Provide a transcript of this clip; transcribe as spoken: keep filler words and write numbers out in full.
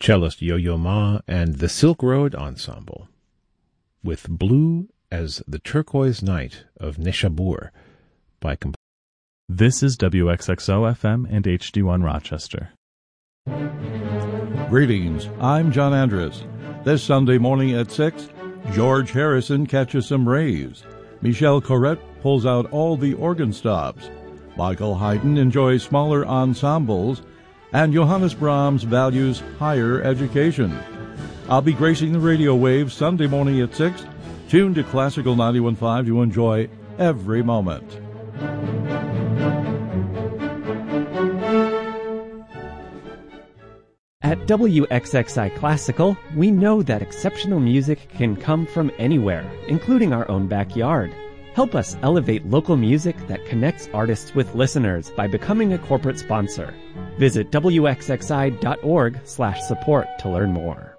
cellist Yo-Yo Ma and the Silk Road Ensemble, with Blue as the Turquoise Night of Neshabur by comp- This is W X X O F M and H D one Rochester. Greetings, I'm John Andrus. This Sunday morning at six, George Harrison catches some rays. Michel Corrette pulls out all the organ stops. Michael Haydn enjoys smaller ensembles. And Johannes Brahms values higher education. I'll be gracing the radio waves Sunday morning at six, tuned to Classical ninety-one point five to enjoy every moment. At W X X I Classical, we know that exceptional music can come from anywhere, including our own backyard. Help us elevate local music that connects artists with listeners by becoming a corporate sponsor. Visit W X X I dot org slash support to learn more.